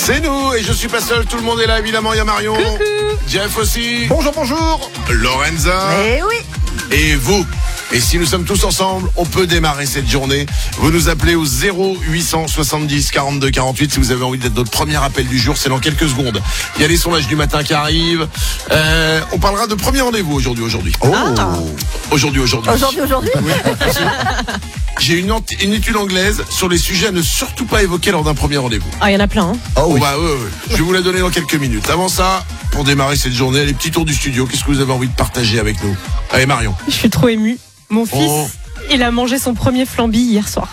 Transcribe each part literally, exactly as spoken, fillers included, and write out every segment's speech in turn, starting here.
C'est nous, et je suis pas seul, tout le monde est là, évidemment, il y a Marion. Coucou. Jeff aussi. Bonjour, bonjour. Lorenza. Eh oui. Et vous. Et si nous sommes tous ensemble, on peut démarrer cette journée. Vous nous appelez au zéro huit cent soixante-dix quarante-deux quarante-huit si vous avez envie d'être notre premier appel du jour. C'est dans quelques secondes. Il y a les sondages du matin qui arrivent. Euh, on parlera de premier rendez-vous aujourd'hui, aujourd'hui. Oh. Ah. Aujourd'hui, aujourd'hui. Aujourd'hui, aujourd'hui. Oui. J'ai une, ant- une étude anglaise sur les sujets à ne surtout pas évoquer lors d'un premier rendez-vous. Ah, il y en a plein. Hein. Oh oui. Oh bah, ouais, ouais. Je vais vous la donner dans quelques minutes. Avant ça, pour démarrer cette journée, les petits tours du studio. Qu'est-ce que vous avez envie de partager avec nous? Allez, Marion. Je suis trop émue. Mon fils, Oh. il a mangé son premier flambi hier soir.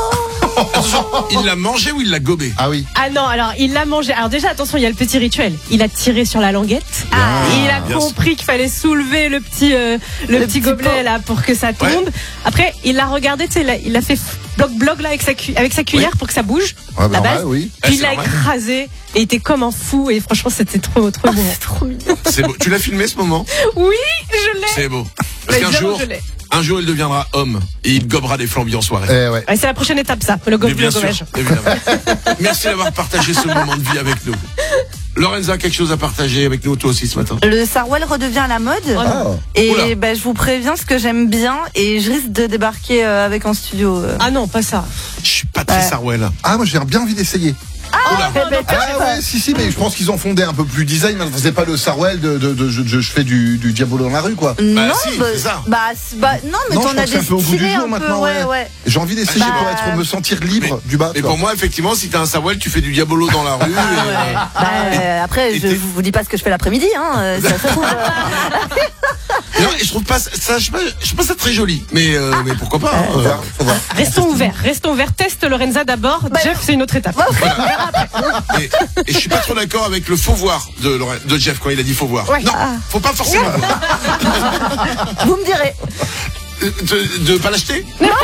Il l'a mangé ou il l'a gobé? Ah oui. Ah non, alors il l'a mangé. Alors déjà, attention, il y a le petit rituel. Il a tiré sur la languette. Ah, il a bien compris qu'il fallait soulever le petit, euh, le, Le petit petit gobelet pot. là pour que ça tombe. Ouais. Après, il l'a regardé, tu sais, il a- il a fait bloc-bloc là avec sa, cu- avec sa cuillère pour que ça bouge. Ah, bah, la base. normal, oui. Ah, Puis il c'est l'a normal. écrasé et il était comme un fou. Et franchement, c'était trop, trop bon. C'est trop mignon. C'est beau. Tu l'as filmé ce moment? Oui, je l'ai. C'est beau. Parce Mais qu'un évidemment, jour, je l'ai. un jour, il deviendra homme et il gobera des flambis en soirée. Eh ouais. Ouais, c'est la prochaine étape, ça, le Mais gobelet bien au sûr, gobage. évidemment. Merci d'avoir partagé ce moment de vie avec nous. Lorenza, quelque chose à partager avec nous, toi aussi, ce matin? Le Sarwell redevient à la mode. Oh non. Ah. Et Oula. ben, je vous préviens ce que j'aime bien et je risque de débarquer euh, avec en studio. euh. Ah non, pas ça. Je suis pas très Ouais. Sarwell. Ah, moi j'ai bien envie d'essayer. Oula. Eh ben, Ah ouais, si, si, mais je pense qu'ils ont fondé un peu plus design. Ils ne faisaient pas le Sarwell de, de, de, je, je- je fais du, du Diabolo dans la rue, quoi. non, si, bah, c'est ça. bah, c'est- bah, non, mais Non, je t'en crois as que c'est un peu au goût du destiné jour un peu, maintenant, ouais, ouais. ouais. J'ai envie d'essayer Bah. pour être, me sentir libre du bas. Mais quoi. pour moi, effectivement, si t'as un Sarwell, tu fais du Diabolo dans la rue. et, euh, Bah, euh, après, Et je t'es- vous vous dis pas ce que je fais l'après-midi, hein. euh, Ça se trouve. euh, Non, et je trouve pas ça, je sais pas, je trouve pas ça très joli. Mais, euh, mais pourquoi pas? hein, Faut euh. voir, faut voir. Restons ouverts, restons ouverts. Teste Lorenza d'abord. Jeff, c'est une autre étape. Et, et je suis pas trop d'accord avec le faux voir de, Loren- de Jeff quand il a dit faux voir. Ouais. Non, faut pas forcément voir. Vous me direz. Euh, De, de pas l'acheter?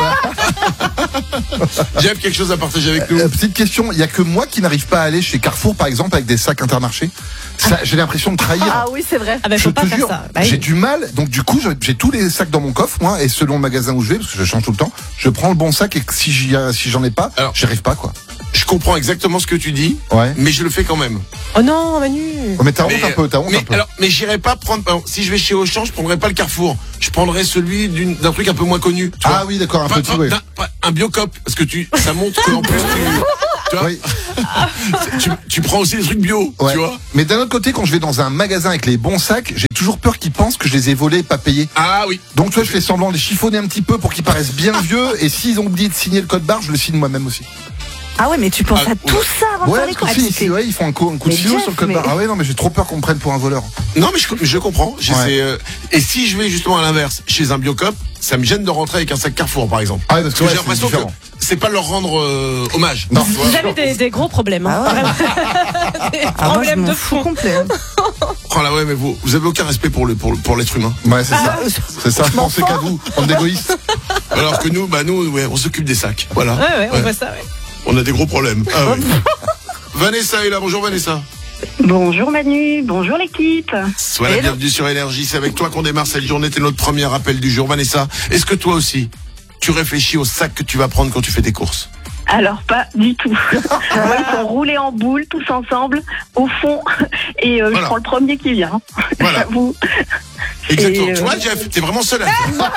Jeff, quelque chose à partager avec nous? Euh, petite question, il y a que moi qui n'arrive pas à aller chez Carrefour, par exemple, avec des sacs Intermarché. Ça, j'ai l'impression de trahir. Ah oui, c'est vrai. Ah bah Je faut te pas faire jure, ça. Bah, j'ai oui. du mal. Donc du coup, j'ai- j'ai tous les sacs dans mon coffre, moi, et selon le magasin où je vais, parce que je change tout le temps, je prends le bon sac et que si j'y a- si j'en ai pas, Alors- j'y arrive pas, quoi. Je comprends exactement ce que tu dis, Ouais. mais je le fais quand même. Oh non, Manu. Oh, mais t'as honte Mais, un peu, t'as honte mais, un peu. alors, mais j'irai pas prendre. alors, si je vais chez Auchan, je prendrai pas le Carrefour. Je prendrai celui d'une- d'un truc un peu moins connu. tu vois. Ah oui, d'accord, un Pas- petit, pas- ouais. d'un- pas- un Biocop, parce que tu, ça montre qu'en plus tu, tu vois, Oui. tu, tu prends aussi des trucs bio, Ouais. tu vois. Mais d'un autre côté, quand je vais dans un magasin avec les bons sacs, j'ai toujours peur qu'ils pensent que je les ai volés et pas payés. Ah oui. Donc tu vois, je fais semblant de les chiffonner un petit peu pour qu'ils paraissent bien vieux, et s'ils ont oublié de signer le code barre, je le signe moi-même aussi. Ah ouais, mais tu penses Ah, à ouais. tout ça avant de Ouais, faire les parce courses. que si, si, ouais, ils font un coup, un coup de Mais stylo Jeff, sur le code mais- barre. Ah ouais, non, mais j'ai trop peur qu'on me prenne pour un voleur. Non, mais je, je comprends. J'essaie, Ouais. euh, et si je vais justement à l'inverse, chez un Biocop, ça me gêne de rentrer avec un sac Carrefour, par exemple. Ah ouais, parce que ouais, j'ai c'est l'impression que différent. c'est pas leur rendre euh, hommage. Non. Tu vois. Vous avez des, des gros problèmes. Hein. Ah ouais. Vraiment. Des Ah, moi, je problèmes m'en de fous fond. complet. hein. Oh là ouais, mais vous, vous avez aucun respect pour le pour, le- pour l'être humain. Ouais, c'est ça. Ah, C'est ça, je m'en pensais qu'à vous, bande d'égoïstes. Alors que nous, bah nous, ouais, on s'occupe des sacs. Voilà. Ouais, ouais, on Ouais. voit ça, ouais. On a des gros problèmes. Ah oui. Vanessa est là. Bonjour Vanessa. Bonjour Manu, bonjour l'équipe. Sois la Hello. bienvenue sur Énergie. C'est avec toi qu'on démarre cette journée. T'es notre premier appel du jour. Vanessa, est-ce que toi aussi, tu réfléchis au sac que tu vas prendre quand tu fais tes courses? Alors pas du tout. Moi, ils sont roulés en boule tous ensemble au fond et euh, Voilà. je prends le premier qui vient. Voilà. J'avoue. Exactement. Et, Tu euh, vois, Jeff, t'es vraiment seul à le faire.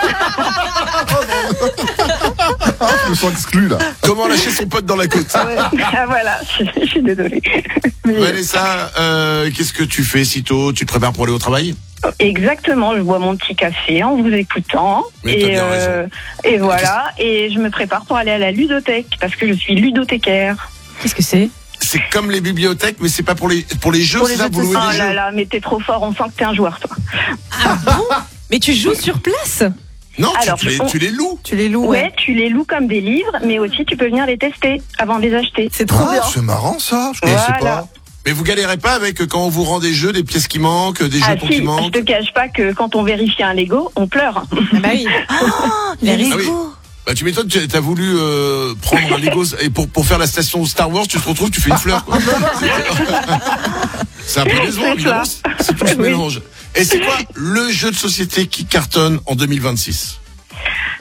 Ah, je me sens exclu, là. Comment lâcher son pote dans la côte? Ouais. Ah voilà, je, je suis désolée. Mais, Vanessa, euh, qu'est-ce que tu fais sitôt? Tu te prépares pour aller au travail? exactement, je bois mon petit café en vous écoutant Mais t'as et bien raison. et voilà et je me prépare pour aller à la ludothèque parce que je suis ludothécaire. Qu'est-ce que c'est? C'est comme les bibliothèques, mais c'est pas pour les pour les jeux, Pour c'est les ça, jeux de vous louez Oh des là jeux. là, mais t'es trop fort, on sent que t'es un joueur toi. Ah bon? Mais tu joues sur place? Non, tu- Alors, tu, les, on- tu les loues. Tu les loues, Ouais, ouais. tu les loues comme des livres, mais aussi tu peux venir les tester avant de les acheter. C'est trop Ah, bien. c'est marrant, ça. Je connaissais Voilà. pas. Mais vous galérez pas avec euh, quand on vous rend des jeux, des pièces qui manquent, des jeux Ah pour si, qui je manquent? te cache pas que quand on vérifie un Lego, on pleure. Ah bah oui. Ah, les les Ah oui. Lego. Bah tu m'étonnes, tu as voulu euh, prendre un Lego et pour pour faire la station Star Wars, tu te retrouves, tu fais une fleur. Quoi. C'est un peu décevant, C'est évidemment. ça. C'est tout ce Oui. mélange. Et c'est quoi le jeu de société qui cartonne en deux mille vingt-six?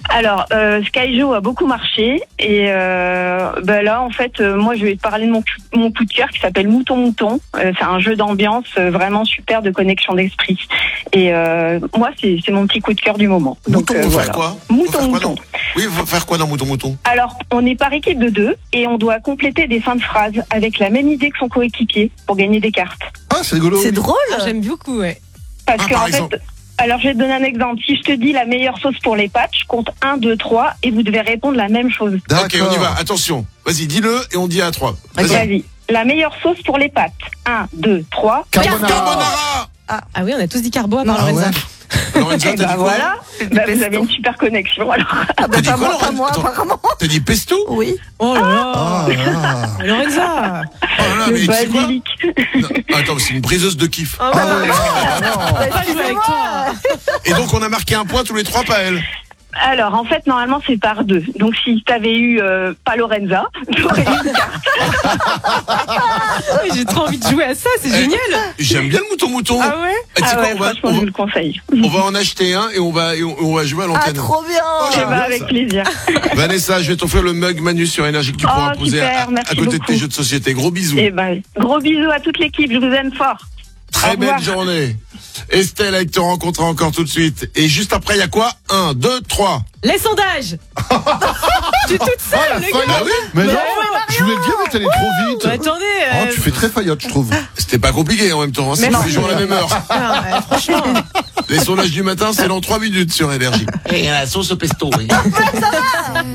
Alors, euh, Skyjo a beaucoup marché et euh, bah là, en fait, euh, moi, je vais te parler de mon, cu- mon coup de cœur qui s'appelle Mouton Mouton. Euh, c'est un jeu d'ambiance euh, vraiment super de connexion d'esprit. Et euh, moi, c'est, c'est mon petit coup de cœur du moment. Donc, Mouton, euh, faut voilà. faire quoi Faut Mouton faire quoi Mouton. dans- Oui, faut faire quoi dans Mouton Mouton? Alors, on est par équipe de deux et on doit compléter des fins de phrases avec la même idée que son coéquipier pour gagner des cartes. Ah, c'est rigolo. C'est drôle. Ah, j'aime beaucoup, ouais. Parce Ah, que par en exemple. fait, alors je vais te donner un exemple. Si je te dis la meilleure sauce pour les pâtes, je compte un, deux, trois et vous devez répondre la même chose. D'accord. Ok, on y va. Attention. Vas-y, dis-le et on dit à trois. Vas-y. Vas-y. La meilleure sauce pour les pâtes. un, deux, trois. Carbonara. Carbonara. Ah oui, on a tous dit carbo à part Ah Lorenza. ouais. Lorenza, Et t'as bah dit quoi? voilà. Bah, vous avez une super connexion alors. Ah bah T'as dit pas quoi, moi, pas Laurent moi, Attends. apparemment. T'as dit pesto? Oui. Oh là là. Ah, là. Lorenza. Oh là là, mais Le tu sais quoi? basilic. Non, attends, c'est une briseuse de kiff. Oh, Ah bah, ouais, non, non. on va pas jouer avec toi. Et donc, on a marqué un point tous les trois, pas elle. Alors en fait normalement c'est par deux. Donc si t'avais eu euh, pas Lorenza, t'aurais eu une carte. Ouais, j'ai trop envie de jouer à ça, c'est Eh, génial. J'aime bien le mouton mouton. Ah ouais? Eh, tu sais Ah quoi, ouais, on va, franchement on, je va, vous le conseille. on va en acheter un et on va, et on, on va jouer à Ah, l'antenne. trop bien. Oh, Eh j'aime ben, bien avec ça. plaisir. Vanessa, je vais t'offrir le mug Manu sur Énergie que tu Oh, pourras poser à, super, merci à côté de tes beaucoup. jeux de société. Gros bisous. Eh ben gros bisous à toute l'équipe, je vous aime fort. Très au belle revoir. journée. Estelle, avec te rencontrer encore tout de suite. Et juste après, il y a quoi? Un, deux, trois. Les sondages. Je suis toute seule, Ah, la les faillotte. gars. Bah oui. Mais non, Ouais, je voulais le dire, mais t'allais trop vite. Bah, attendez. Oh, euh, tu fais très faillotte, je trouve. C'était pas compliqué en même temps. Hein. C'est Mais tous les non. jours à la même heure. ah, ouais, franchement. Les sondages du matin, c'est dans trois minutes sur Énergie. Et la sauce au pesto, oui.